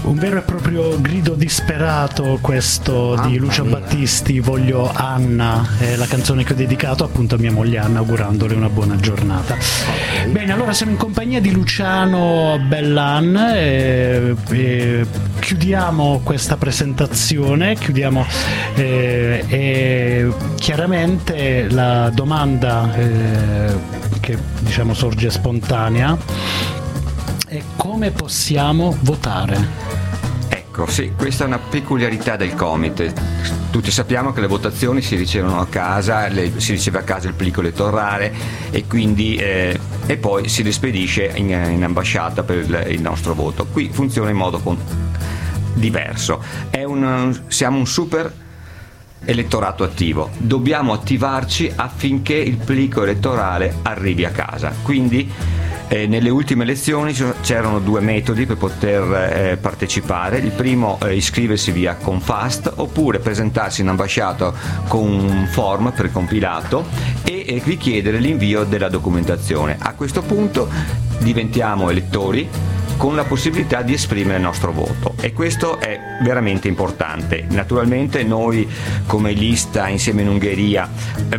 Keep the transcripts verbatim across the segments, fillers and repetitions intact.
Un vero e proprio grido disperato questo ah, di Lucio mia. Battisti, Voglio Anna, è la canzone che ho dedicato appunto a mia moglie Anna, augurandole una buona giornata. Okay. Bene, allora siamo in compagnia di Luciano Bellan e, e chiudiamo questa presentazione, chiudiamo eh, e chiaramente la domanda eh, che diciamo sorge spontanea è: come possiamo votare? Ecco, sì, questa è una peculiarità del Comites. Tutti sappiamo che le votazioni si ricevono a casa, le, si riceve a casa il plico elettorale e quindi eh, e poi si rispedisce in, in ambasciata per il, il nostro voto. Qui funziona in modo con, diverso. È un, siamo un super elettorato attivo. Dobbiamo attivarci affinché il plico elettorale arrivi a casa. Quindi Eh, nelle ultime elezioni c'erano due metodi per poter eh, partecipare. Il primo è eh, iscriversi via Confast, oppure presentarsi in ambasciata con un form precompilato e eh, richiedere l'invio della documentazione. A questo punto diventiamo elettori con la possibilità di esprimere il nostro voto, e questo è veramente importante. Naturalmente noi come lista Insieme in Ungheria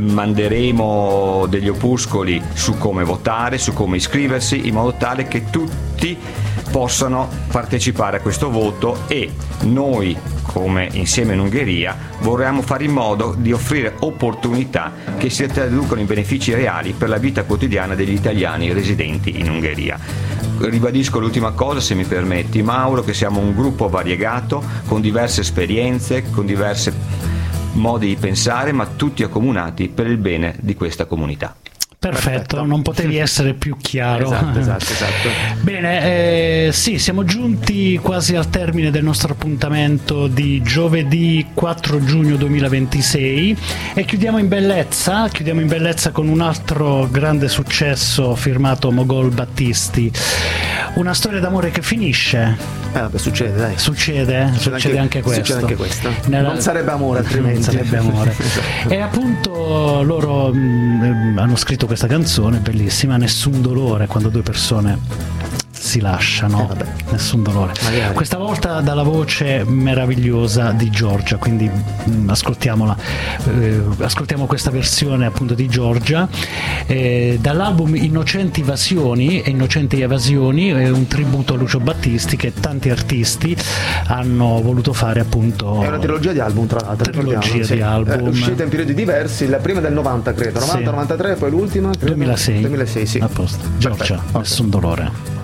manderemo degli opuscoli su come votare, su come iscriversi, in modo tale che tutti possano partecipare a questo voto, e noi come Insieme in Ungheria vorremmo fare in modo di offrire opportunità che si traducono in benefici reali per la vita quotidiana degli italiani residenti in Ungheria. Ribadisco l'ultima cosa, se mi permetti, Mauro, che siamo un gruppo variegato, con diverse esperienze, con diversi modi di pensare, ma tutti accomunati per il bene di questa comunità. Perfetto, Perfetto, non potevi essere più chiaro. Esatto, esatto, esatto. Bene, eh, sì, siamo giunti quasi al termine del nostro appuntamento di giovedì quattro giugno duemilaventisei e chiudiamo in bellezza, chiudiamo in bellezza con un altro grande successo firmato Mogol Battisti. Una storia d'amore che finisce. Eh vabbè, succede, dai. Succede, succede, succede anche, anche questo. Succede anche questo. Nella... Non sarebbe amore altrimenti. Non sarebbe amore. Esatto. E appunto loro mh, hanno scritto questa canzone bellissima, Nessun dolore, quando due persone si lasciano, eh nessun dolore. Magari. Questa volta dalla voce meravigliosa di Giorgia, quindi mh, ascoltiamola, eh, ascoltiamo questa versione appunto di Giorgia, eh, dall'album Innocenti Evasioni e Innocenti Evasioni, è un tributo a Lucio Battisti che tanti artisti hanno voluto fare appunto. È una trilogia di album, tra l'altro. Trilogia di sì. album. È uscita in periodi diversi, la prima del novanta credo, novanta, sì. novantatré, poi l'ultima credo. duemilasei. duemilasei, sì. A posto. Giorgia, Perfetto. Nessun dolore.